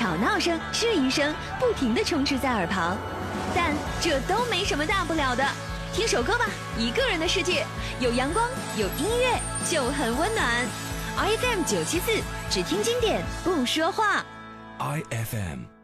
吵闹声、质疑声不停地充斥在耳旁，但这都没什么大不了的。听首歌吧，一个人的世界，有阳光，有音乐，就很温暖。IFM 974，只听经典，不说话。 IFM